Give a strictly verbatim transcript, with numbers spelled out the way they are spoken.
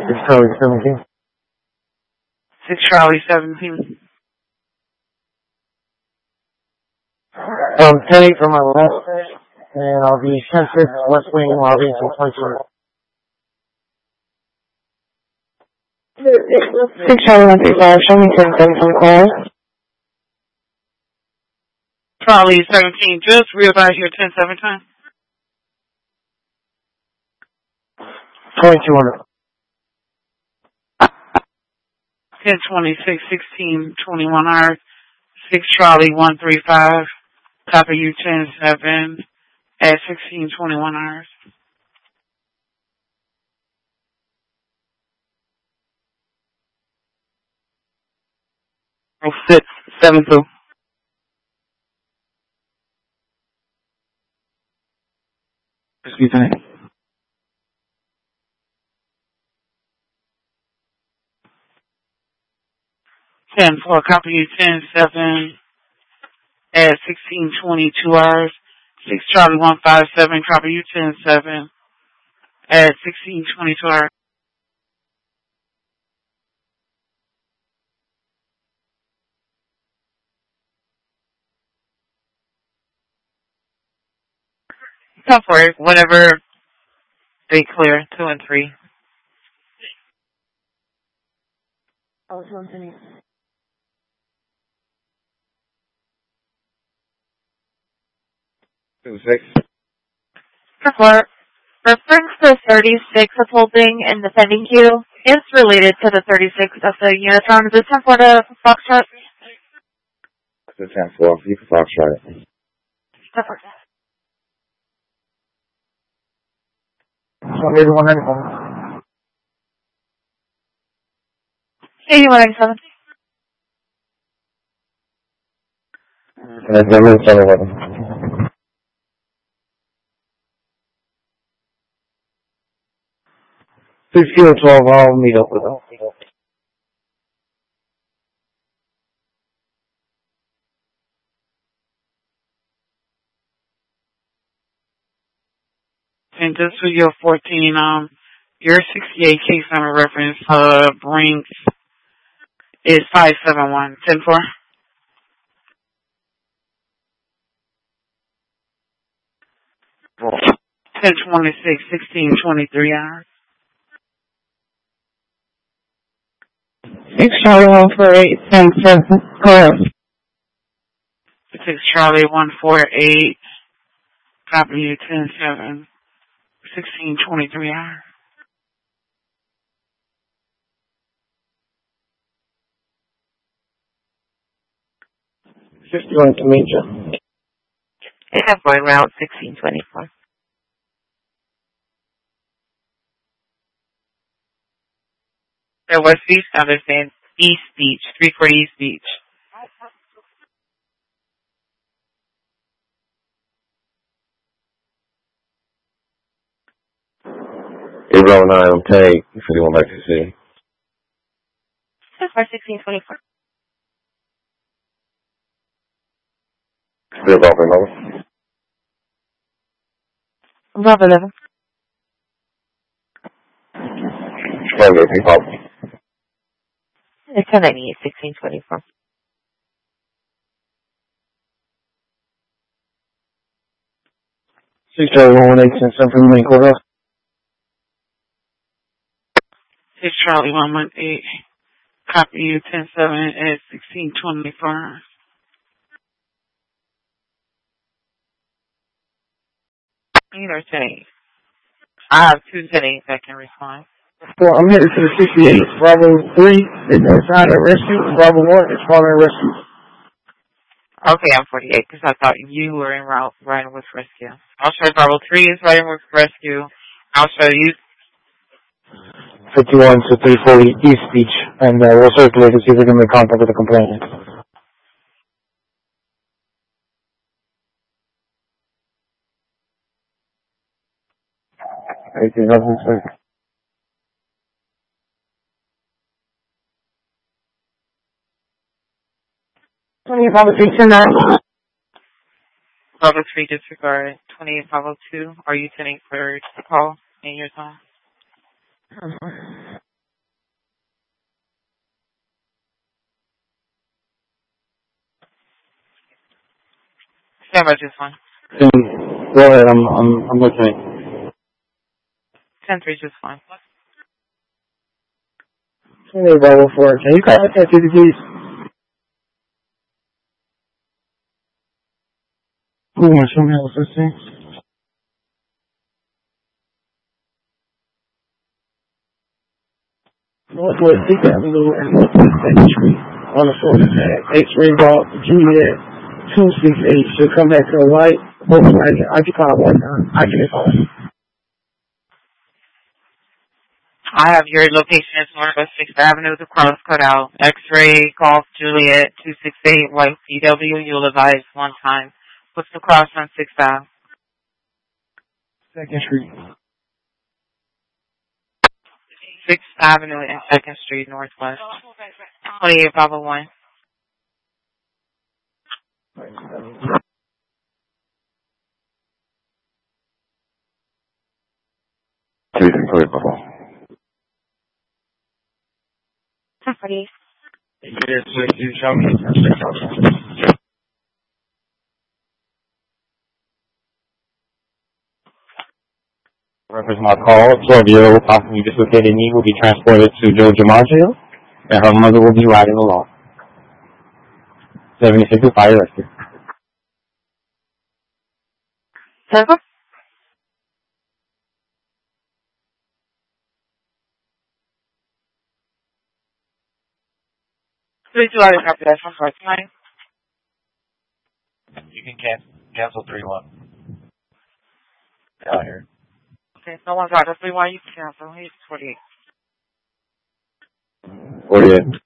six Charlie seventeen. six Charlie seventeen. Um, ten eight for my left, and I'll be ten six West Wing lobby until twenty-two. six Charlie one three five, show me ten seven for the call. Charlie seventeen, just realize your ten seven time. twenty-two hundred. ten twenty-six, sixteen, twenty-one hours. six Charlie one three five. Copy you ten seven at sixteen, twenty-one hours. Oh, six, seven, two. Excuse me. ten four, copy you ten seven at sixteen, twenty-two hours. six Charlie one five seven, copy you ten seven at sixteen, twenty-two hours. Come for it, whenever they clear, two and three. Oh, it's one thing. Two six. Report. Reference to thirty-six of holding in the pending queue is related to the thirty-six of the Unitron. Is this ten four to Foxtrot? It's a ten four. You can Foxtrot it. ten four. So maybe one ninety-seven. eighty-one ninety-seven. And then number seven eleven. six kilo twelve, I'll meet up with them. And just for your fourteen, um, your sixty-eight case number reference, uh, Brinks is five seven one, ten four. ten twenty-six, sixteen, twenty-three hours. six Charlie one four eight, ten seven, correct. six Charlie one four eight, copy you ten seven, sixteen, twenty-three hours. fifty-one to meet you. ten four route sixteen twenty-four. There was Beach, understand, East Beach, three forty East Beach. eight oh nine, I'm ten eight, if anyone like to see. ten four sixteen twenty-four. Still open, over. Bravo eleven. Trying to keep up. It's ten ninety-eight sixteen twenty-four. six Charlie one one eight, ten seven for the main quarter. six Charlie one one eight, copy you ten seven at sixteen, twenty-four hours. Either ten eight. I have two ten eights that can respond. So I'm headed to the sixty-eight. Bravo three is inside a rescue. Bravo one is following rescue. Okay, I'm forty-eight because I thought you were en route riding with rescue. I'll show you Bravo three is riding with rescue. I'll show you. fifty-one to three forty East Beach, and uh, we'll circulate to see if we can make contact with the complainant. eighteen nothing, sir. twenty-eight five oh three, ten nine. Bravo three disregard. twenty-eight five oh two. Are you ten eight for the call in your time? Stand by just fine. Go ahead, I'm, I'm, I'm listening. ten three just fine. Hey, Bravo four, can you contact that city, please? Who wants some help with this thing? Northwest sixth Avenue and Northwest second Street on the phone tag. X-ray Golf, Juliet, two six eight. Should come back to the right. Hopefully, I can, I can call one time. I can call. I have your location as Northwest sixth Avenue, the cross cut out. X-ray Golf, Juliet, two six eight, White P W. You'll advise one time. What's the cross on sixth Avenue? Second Street. sixth Avenue and second Street, Northwest. twenty-eight five oh one. Please include bubble. Somebody. Reference my call, twelve-year-old possibly dislocated knee will be transported to Joe DiMaggio, and her mother will be riding along. seventy-six fire rescue. Seven? Three two out of copy that from first nine. You can cancel, cancel three one. Out here. Okay, no one's out of three one. You can cancel. He's forty-eight. forty-eight.